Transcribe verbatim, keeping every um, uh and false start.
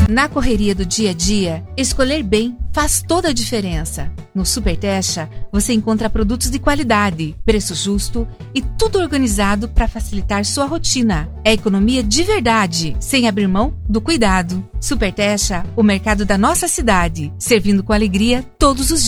Na correria do dia a dia, escolher bem faz toda a diferença. No Supertecha, você encontra produtos de qualidade, preço justo e tudo organizado para facilitar sua rotina. É economia de verdade, sem abrir mão do cuidado. Supertecha, o mercado da nossa cidade, servindo com alegria todos os dias.